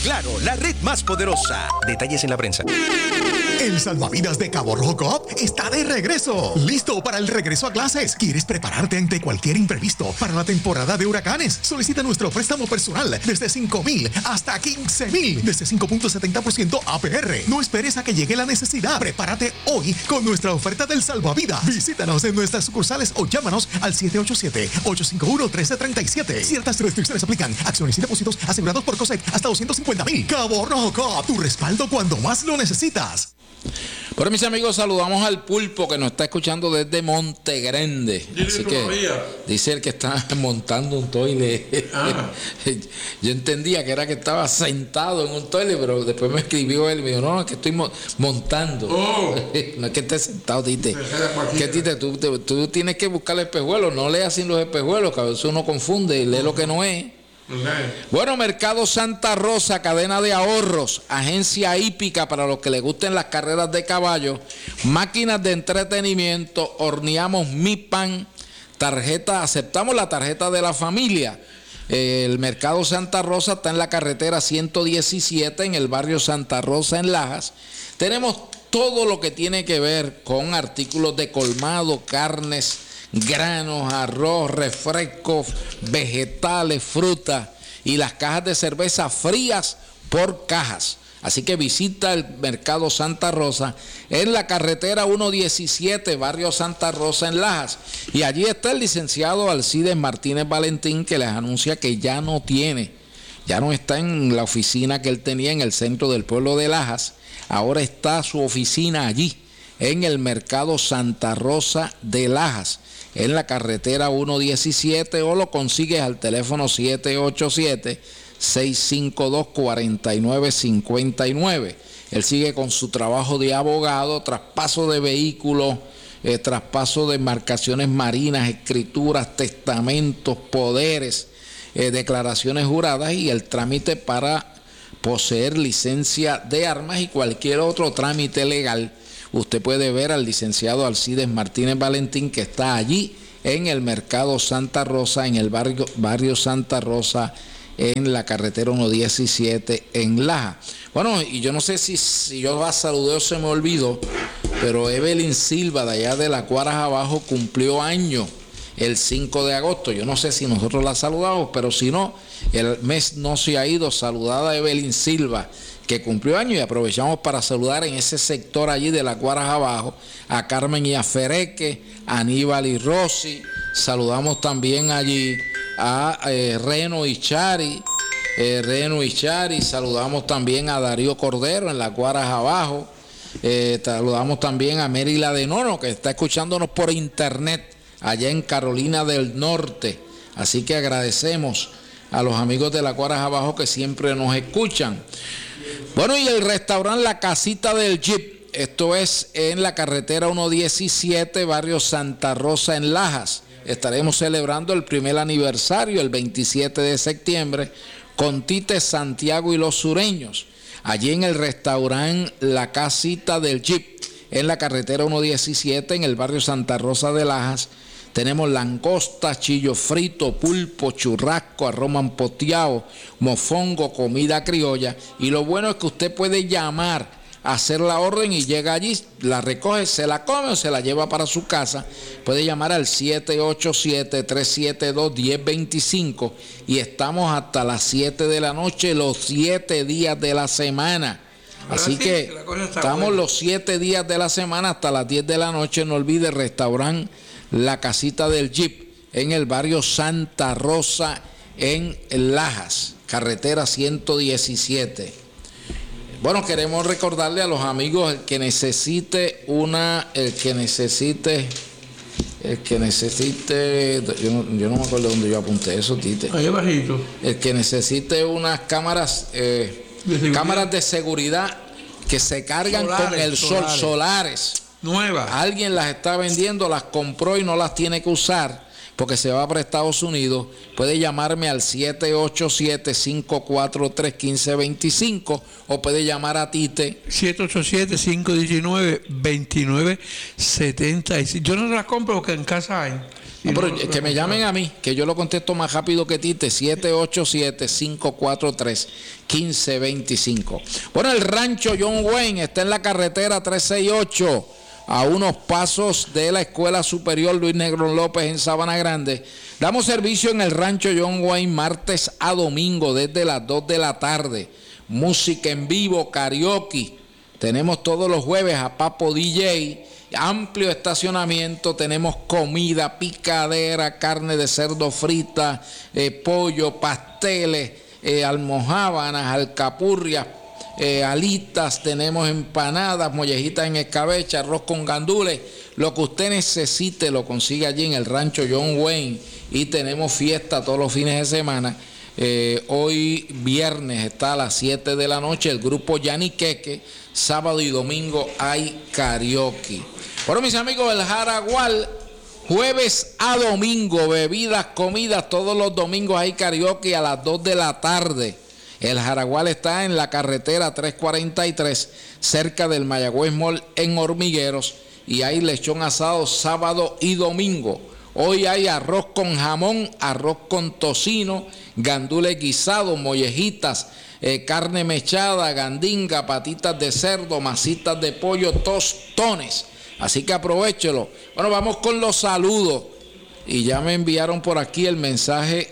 Claro, la red más poderosa. Detalles en la prensa. El salvavidas de Cabo Rojo Coop está de regreso. Listo para el regreso a clases. ¿Quieres prepararte ante cualquier imprevisto para la temporada de huracanes? Solicita nuestro préstamo personal desde 5,000 hasta 15,000, desde 5.70% APR. No esperes a que llegue la necesidad. Prepárate hoy con nuestra oferta del salvavidas. Visítanos en nuestras sucursales o llámanos al 787-851-1337. Ciertas restricciones aplican. Acciones y depósitos asegurados por COSEC hasta 250,000. Cabo Rojo Coop, tu respaldo cuando más lo necesitas. Bueno, mis amigos, saludamos al Pulpo que nos está escuchando desde Montegrande. Así que dice el que está montando un toile. Yo entendía que era que estaba sentado en un toile, pero después me escribió él y me dijo, no, es que estoy montando. No es que estés sentado, Tite. Que Tite, tú tienes que buscar el espejuelo, no leas sin los espejuelos, que a veces uno confunde y lee lo que no es. Bueno, Mercado Santa Rosa, cadena de ahorros, agencia hípica para los que les gusten las carreras de caballo, máquinas de entretenimiento, horneamos mi pan, tarjeta, aceptamos la tarjeta de la familia. El Mercado Santa Rosa está en la carretera 117 en el barrio Santa Rosa en Lajas. Tenemos todo lo que tiene que ver con artículos de colmado, carnes, granos, arroz, refrescos, vegetales, frutas y las cajas de cerveza frías por cajas. Así que visita el Mercado Santa Rosa en la carretera 117, barrio Santa Rosa en Lajas. Y allí está el licenciado Alcides Martínez Valentín, que les anuncia que ya no está en la oficina que él tenía en el centro del pueblo de Lajas. Ahora está su oficina allí, en el Mercado Santa Rosa de Lajas, en la carretera 117, o lo consigues al teléfono 787-652-4959. Él sigue con su trabajo de abogado, traspaso de vehículos, traspaso de embarcaciones marinas, escrituras, testamentos, poderes, declaraciones juradas y el trámite para poseer licencia de armas y cualquier otro trámite legal. Usted puede ver al licenciado Alcides Martínez Valentín, que está allí en el Mercado Santa Rosa, en el barrio Santa Rosa, en la carretera 117 en Laja. Bueno, y yo no sé si yo la saludé o se me olvidó, pero Evelyn Silva, de allá de la Cuaras Abajo, cumplió año el 5 de agosto. Yo no sé si nosotros la saludamos, pero si no, el mes no se ha ido. Saludada a Evelyn Silva, que cumplió año, y aprovechamos para saludar en ese sector allí de la Cuaras Abajo a Carmen y a Fereque, a Aníbal y Rosy. Saludamos también allí a Reno y Chari, saludamos también a Darío Cordero en la Cuaras Abajo, saludamos también a Mérila de Nono, que está escuchándonos por internet allá en Carolina del Norte. Así que agradecemos a los amigos de la Cuaras Abajo que siempre nos escuchan. Bueno, y el restaurante La Casita del Jeep, esto es en la carretera 117, barrio Santa Rosa en Lajas. Estaremos celebrando el primer aniversario el 27 de septiembre con Tite, Santiago y los sureños. Allí en el restaurante La Casita del Jeep, en la carretera 117, en el barrio Santa Rosa de Lajas, tenemos langosta, chillo frito, pulpo, churrasco, arroz mampoteado, mofongo, comida criolla. Y lo bueno es que usted puede llamar, hacer la orden y llega allí, la recoge, se la come o se la lleva para su casa. Puede llamar al 787-372-1025 y estamos hasta las 7 de la noche, los 7 días de la semana. Así que estamos los 7 días de la semana hasta las 10 de la noche. No olvide, restaurante La Casita del Jeep en el barrio Santa Rosa en Lajas, carretera 117. Bueno, queremos recordarle a los amigos, el que necesite, yo no me acuerdo dónde yo apunté eso, Tite. Ahí bajito. El que necesite unas cámaras de seguridad que se cargan con el sol, solares. Nuevas. Alguien las está vendiendo, las compró y no las tiene que usar porque se va para Estados Unidos. Puede llamarme al 787-543-1525 o puede llamar a Tite. 787-519-2976. Yo no las compro porque en casa hay. pero que me llamen a mí, que yo lo contesto más rápido que Tite, 787-543-1525. Bueno, el rancho John Wayne está en la carretera 368, a unos pasos de la Escuela Superior Luis Negrón López en Sabana Grande. Damos servicio en el rancho John Wayne martes a domingo desde las 2 de la tarde. Música en vivo, karaoke. Tenemos todos los jueves a Papo DJ. Amplio estacionamiento, tenemos comida, picadera, carne de cerdo frita, pollo, pasteles, almojábanas, alcapurrias, alitas, tenemos empanadas, mollejitas en escabeche, arroz con gandules. Lo que usted necesite lo consigue allí en el rancho John Wayne, y tenemos fiesta todos los fines de semana. Hoy viernes está a las 7 de la noche el grupo Yaniqueque. Sábado y domingo hay karaoke. Bueno, mis amigos, el Jaragual, jueves a domingo, bebidas, comidas, todos los domingos hay karaoke a las 2 de la tarde. El Jaragual está en la carretera 343, cerca del Mayagüez Mall en Hormigueros, y hay lechón asado sábado y domingo. Hoy hay arroz con jamón, arroz con tocino, gandules guisados, mollejitas, carne mechada, gandinga, patitas de cerdo, masitas de pollo, tostones. Así que aprovechelo. Bueno, vamos con los saludos. Y ya me enviaron por aquí el mensaje.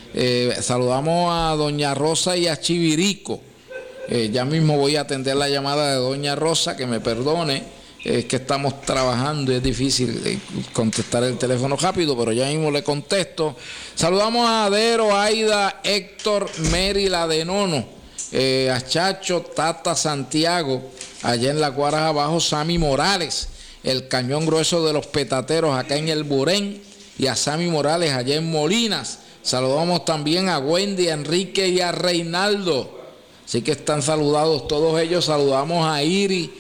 Saludamos a Doña Rosa y a Chivirico. Ya mismo voy a atender la llamada de Doña Rosa, que me perdone. Es que estamos trabajando y es difícil contestar el teléfono rápido, pero ya mismo le contesto. Saludamos a Adero, Aida, Héctor, Mary, la de Nono, a Chacho, Tata, Santiago, allá en las Guaras abajo, Sammy Morales, el Cañón Grueso de los Petateros acá en el Burén, y a Sammy Morales allá en Molinas. Saludamos también a Wendy, a Enrique y a Reinaldo. Así que están saludados todos ellos. Saludamos a Iri,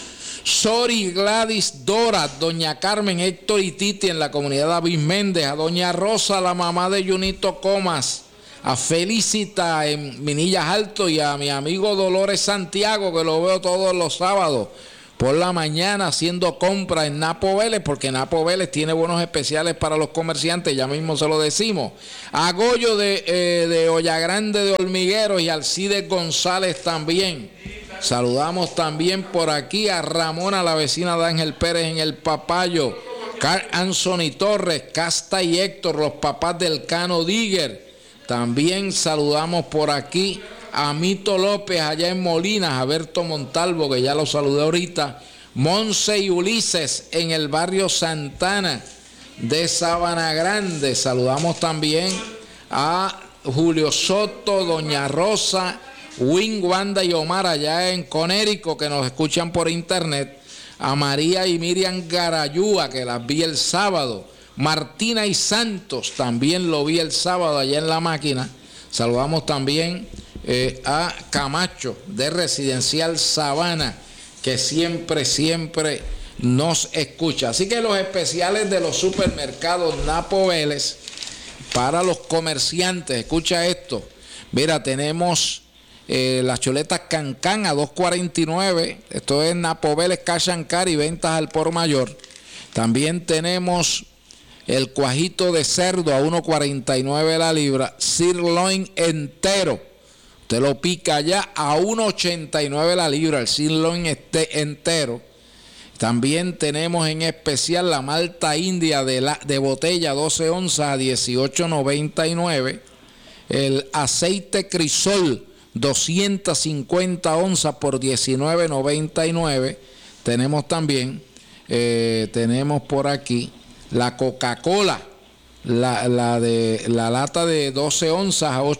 Sori, Gladys, Dora, Doña Carmen, Héctor y Titi en la comunidad David Méndez, a Doña Rosa, la mamá de Junito Comas, a Felicita en Minillas Alto, y a mi amigo Dolores Santiago, que lo veo todos los sábados por la mañana haciendo compras en Napo Vélez, porque Napo Vélez tiene buenos especiales para los comerciantes, ya mismo se lo decimos. A Goyo de Olla Grande de Hormigueros y Alcides González también. Saludamos también por aquí a Ramona, la vecina de Ángel Pérez en El Papayo, Carl Anthony Torres, Casta y Héctor, los papás del Cano Digger. También saludamos por aquí a Mito López allá en Molinas, a Berto Montalvo, que ya lo saludé ahorita, Monse y Ulises en el barrio Santana de Sabana Grande. Saludamos también a Julio Soto, Doña Rosa, Win, Wanda y Omar allá en Conérico, que nos escuchan por internet, a María y Miriam Garayúa, que las vi el sábado, Martina y Santos, también lo vi el sábado allá en la máquina. Saludamos también a Camacho de Residencial Sabana, que siempre nos escucha. Así que los especiales de los supermercados Napo Vélez para los comerciantes, escucha esto. Mira, tenemos las choletas Cancán a $2.49, esto es Napo Vélez Cash and Carry, ventas al por mayor. También tenemos el cuajito de cerdo a $1.49 la libra, sirloin entero, usted lo pica ya a $1.89 la libra, el sirloin entero. También tenemos en especial la malta india de botella 12 onzas a $18.99, el aceite Crisol 250 onzas por $19.99. Tenemos también, tenemos por aquí la Coca-Cola, la lata de 12 onzas a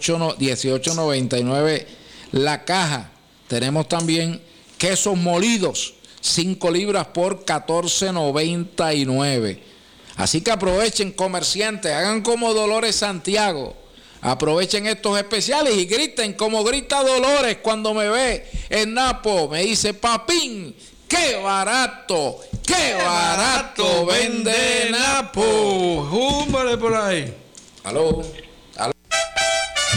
$18.99 la caja. Tenemos también quesos molidos, 5 libras por $14.99. Así que aprovechen, comerciantes, hagan como Dolores Santiago. Aprovechen estos especiales y griten como grita Dolores cuando me ve en Napo. Me dice: papín, ¡qué barato! ¡Qué barato vende Napo! ¡Júmbale por ahí! Aló.